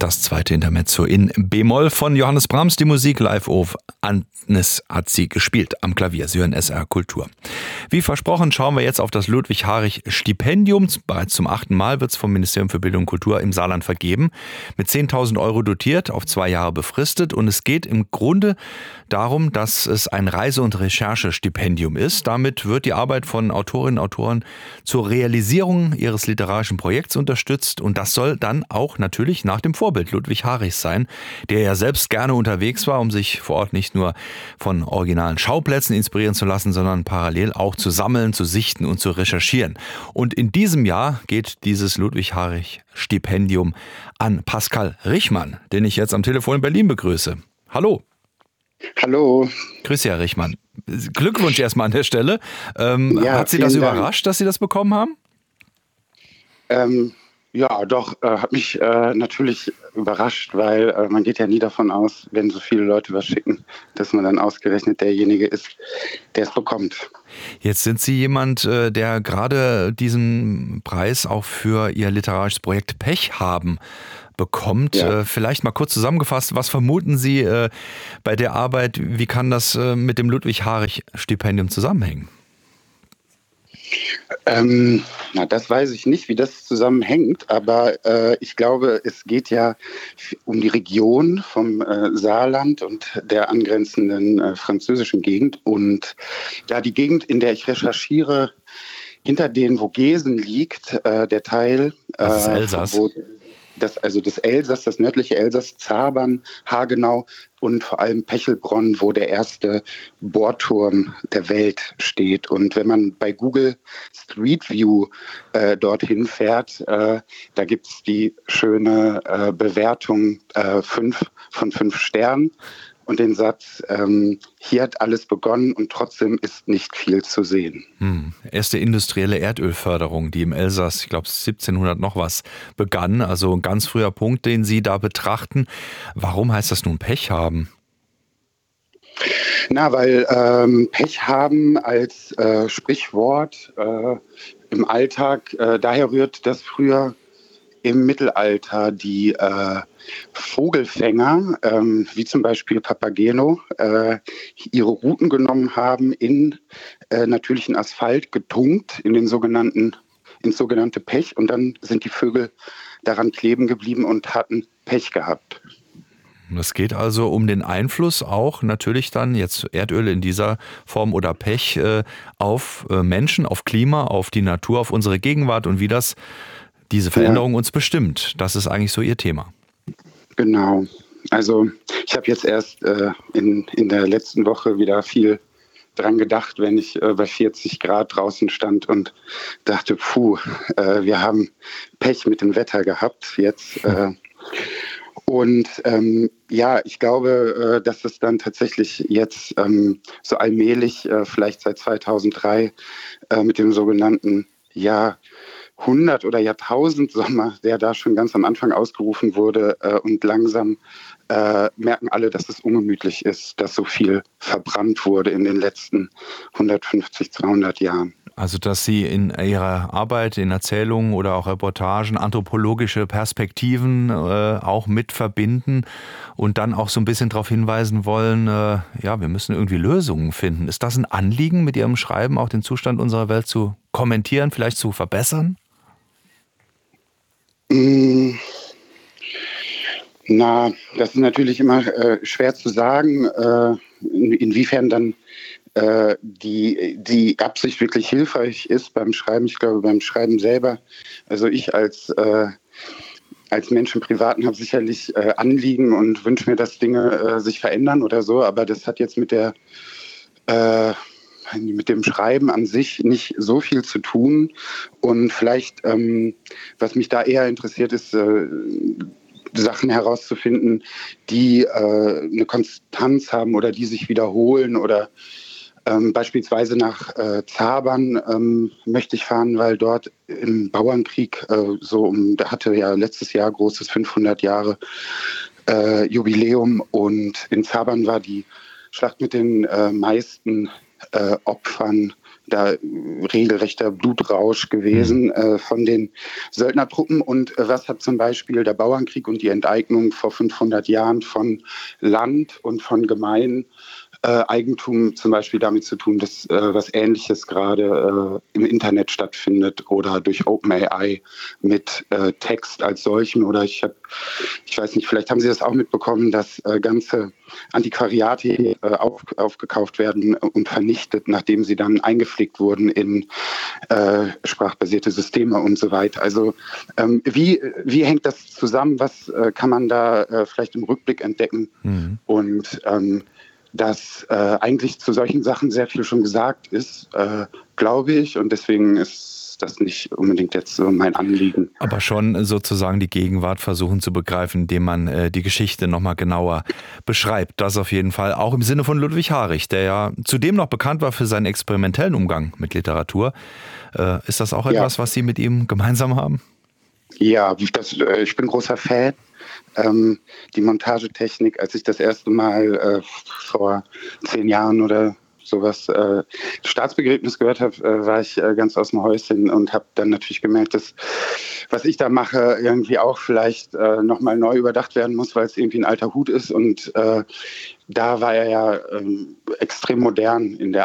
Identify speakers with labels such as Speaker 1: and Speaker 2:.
Speaker 1: Das zweite Intermezzo in B-Moll von Johannes Brahms, die Musik live auf Annes hat sie gespielt am Klavier. Sie hören SR Kultur. Wie versprochen schauen wir jetzt auf das Ludwig-Harich-Stipendium. Bereits zum 8. Mal wird es vom Ministerium für Bildung und Kultur im Saarland vergeben. Mit 10.000 € dotiert, auf 2 Jahre befristet. Und es geht im Grunde darum, dass es ein Reise- und Recherchestipendium ist. Damit wird die Arbeit von Autorinnen und Autoren zur Realisierung ihres literarischen Projekts unterstützt. Und das soll dann auch natürlich nach dem Vorbild Ludwig Harich sein, der ja selbst gerne unterwegs war, um sich vor Ort nicht nur von originalen Schauplätzen inspirieren zu lassen, sondern parallel auch zu sammeln, zu sichten und zu recherchieren. Und in diesem Jahr geht dieses Ludwig Harich Stipendium an Pascal Richmann, den ich jetzt am Telefon in Berlin begrüße. Hallo.
Speaker 2: Hallo.
Speaker 1: Grüß Sie, Herr Richmann. Glückwunsch erstmal an der Stelle.
Speaker 2: Ja,
Speaker 1: hat Sie das
Speaker 2: vielen Dank.
Speaker 1: überrascht, dass Sie das bekommen haben?
Speaker 2: Ja, doch, hat mich natürlich überrascht, weil man geht ja nie davon aus, wenn so viele Leute was schicken, dass man dann ausgerechnet derjenige ist, der es bekommt.
Speaker 1: Jetzt sind Sie jemand, der gerade diesen Preis auch für Ihr literarisches Projekt Pech haben bekommt.
Speaker 2: Ja.
Speaker 1: Vielleicht mal kurz zusammengefasst, was vermuten Sie bei der Arbeit, wie kann das mit dem Ludwig-Harich-Stipendium zusammenhängen?
Speaker 2: Das weiß ich nicht, wie das zusammenhängt, aber ich glaube, es geht ja um die Region vom Saarland und der angrenzenden französischen Gegend. Und da die Gegend, in der ich recherchiere, hinter den Vogesen liegt, der Teil,
Speaker 1: Das ist Elsass.
Speaker 2: wo das Elsass, das nördliche Elsass, Zabern, Hagenau und vor allem Pechelbronn, wo der erste Bohrturm der Welt steht. Und wenn man bei Google Street View dorthin fährt, da gibt es die schöne Bewertung 5 von 5 Sternen. Und den Satz, hier hat alles begonnen und trotzdem ist nicht viel zu sehen.
Speaker 1: Erste industrielle Erdölförderung, die im Elsass, ich glaube 1700 noch was, begann. Also ein ganz früher Punkt, den Sie da betrachten. Warum heißt das nun Pech haben?
Speaker 2: Weil Pech haben als Sprichwort im Alltag daher rührt, dass früher im Mittelalter die Vogelfänger, wie zum Beispiel Papageno, ihre Routen genommen haben, in natürlichen Asphalt getunkt, ins sogenannte Pech, und dann sind die Vögel daran kleben geblieben und hatten Pech gehabt.
Speaker 1: Es geht also um den Einfluss auch natürlich dann jetzt Erdöl in dieser Form oder Pech auf Menschen, auf Klima, auf die Natur, auf unsere Gegenwart und wie das diese Veränderung uns bestimmt. Das ist eigentlich so Ihr Thema.
Speaker 2: Genau. Also ich habe jetzt erst in der letzten Woche wieder viel dran gedacht, wenn ich bei 40 Grad draußen stand und dachte, wir haben Pech mit dem Wetter gehabt jetzt. Ich glaube, dass es dann tatsächlich jetzt so allmählich, vielleicht seit 2003, mit dem sogenannten Jahrhundert- oder Jahrtausendsommer, der da schon ganz am Anfang ausgerufen wurde, und langsam merken alle, dass es ungemütlich ist, dass so viel verbrannt wurde in den letzten 150, 200 Jahren.
Speaker 1: Also, dass Sie in Ihrer Arbeit, in Erzählungen oder auch Reportagen anthropologische Perspektiven auch mit verbinden und dann auch so ein bisschen darauf hinweisen wollen, wir müssen irgendwie Lösungen finden. Ist das ein Anliegen, mit Ihrem Schreiben auch den Zustand unserer Welt zu kommentieren, vielleicht zu verbessern?
Speaker 2: Das ist natürlich immer schwer zu sagen, inwiefern dann die Absicht wirklich hilfreich ist beim Schreiben. Ich glaube, beim Schreiben selber, also ich als Mensch im Privaten habe sicherlich Anliegen und wünsche mir, dass Dinge sich verändern oder so, aber das hat jetzt mit dem Schreiben an sich nicht so viel zu tun. Und vielleicht, was mich da eher interessiert, ist Sachen herauszufinden, die eine Konstanz haben oder die sich wiederholen oder beispielsweise nach Zabern möchte ich fahren, weil dort im Bauernkrieg da hatte ja letztes Jahr großes 500 Jahre Jubiläum, und in Zabern war die Schlacht mit den meisten Opfern da regelrechter Blutrausch gewesen von den Söldnertruppen. Und was hat zum Beispiel der Bauernkrieg und die Enteignung vor 500 Jahren von Land und von Eigentum zum Beispiel damit zu tun, dass was Ähnliches gerade im Internet stattfindet oder durch OpenAI mit Text als solchen. Oder ich weiß nicht, vielleicht haben Sie das auch mitbekommen, dass ganze Antiquariate aufgekauft werden und vernichtet, nachdem sie dann eingepflegt wurden in sprachbasierte Systeme und so weiter. Also wie hängt das zusammen? Was kann man da vielleicht im Rückblick entdecken? Und dass eigentlich zu solchen Sachen sehr viel schon gesagt ist, glaube ich. Und deswegen ist das nicht unbedingt jetzt so mein Anliegen.
Speaker 1: Aber schon sozusagen die Gegenwart versuchen zu begreifen, indem man die Geschichte nochmal genauer beschreibt. Das auf jeden Fall auch im Sinne von Ludwig Harich, der ja zudem noch bekannt war für seinen experimentellen Umgang mit Literatur. Ist das auch etwas, was Sie mit ihm gemeinsam haben?
Speaker 2: Ja, ich bin großer Fan. Die Montagetechnik, als ich das erste Mal vor 10 Jahren oder sowas Staatsbegräbnis gehört habe, war ich ganz aus dem Häuschen und habe dann natürlich gemerkt, dass was ich da mache irgendwie auch vielleicht nochmal neu überdacht werden muss, weil es irgendwie ein alter Hut ist. Und da war er ja extrem modern in der